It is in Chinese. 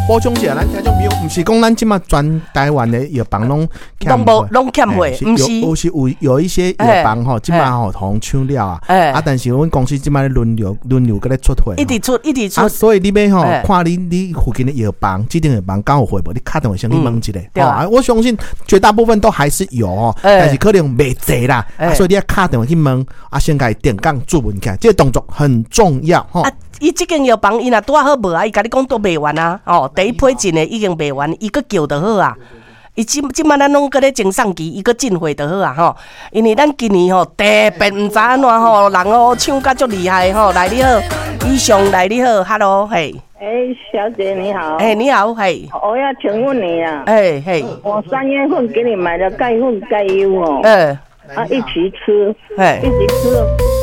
补充一下，咱听众朋友，不是讲咱即马全台湾的药房拢欠货，不是有一些药房吼，即马吼同抢了啊，但是阮公司即马轮流搁咧出货， 一直出， 所以你要吼看你附近的药房，指定药房刚有货无？你打电话先去问一下，我相信绝大部分都还是有哦，但是可能袂济啦，所以你要打电话去问，先甲伊电讲注文起来，这个动作很重要吼。 伊即间药房伊若拄好无啊，伊甲你讲都卖完啊，第一批进的已经卖完，伊搁叫就好啊。伊即摆咱拢搁咧前送期，伊搁进货就好啊吼。因为咱今年特别毋知安怎吼，人抢甲足厉害吼。来你好，以上来你好 ，Hello 嘿。 小姐你好。 你好嘿。 我要请问你啊。 嘿。 我3月份给你买的钙粉钙优哦。一起吃。一起吃。